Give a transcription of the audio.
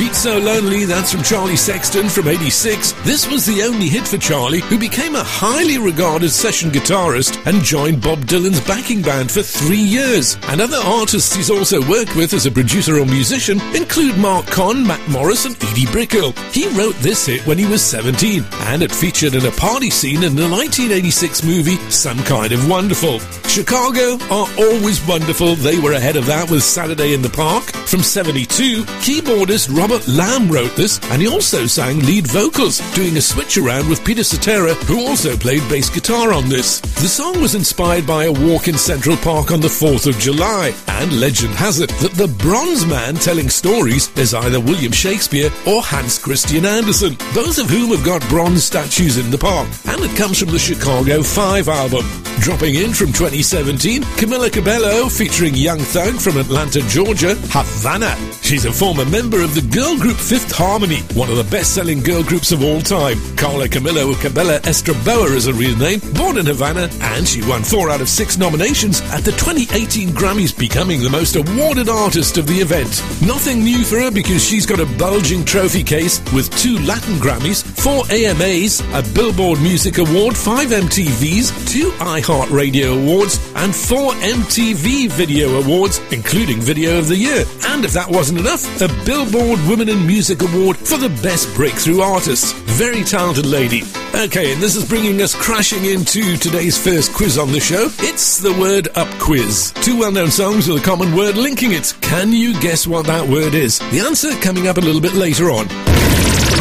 Beat So Lonely, that's from Charlie Sexton from 86. This was the only hit for Charlie, who became a highly regarded session guitarist and joined Bob Dylan's backing band for 3 years. And other artists he's also worked with as a producer or musician include Mark Conn, Matt Morris and Edie Brickell. He wrote this hit when he was 17, and it featured in a party scene in the 1986 movie Some Kind of Wonderful. Chicago are always wonderful. They were ahead of that with Saturday in the Park. From 72, keyboardist Robert Lamb wrote this, and he also sang lead vocals, doing a switch around with Peter Cetera, who also played bass guitar on this. The song was inspired by a walk in Central Park on the 4th of July, and legend has it that the bronze man telling stories is either William Shakespeare or Hans Christian Andersen, both of whom have got bronze statues in the park, and it comes from the Chicago 5 album. Dropping in from 2017, Camila Cabello featuring Young Thug from Atlanta, Georgia, Havana. She's a former member of the girl group Fifth Harmony, one of the best-selling girl groups of all time. Carla Camilo Cabela Estraboa is her real name, born in Havana, and she won 4 out of 6 nominations at the 2018 Grammys, becoming the most awarded artist of the event. Nothing new for her because she's got a bulging trophy case with 2 Latin Grammys, 4 AMAs, a Billboard Music Award, 5 MTVs, 2 iHeartRadio Awards, and 4 MTV Video Awards, including Video of the Year. And if that wasn't enough, a Billboard Women in Music Award for the Best Breakthrough Artist. Very talented lady. Okay, and this is bringing us crashing into today's first quiz on the show. It's the Word Up Quiz. 2 well-known songs with a common word linking it. Can you guess what that word is? The answer coming up a little bit later on.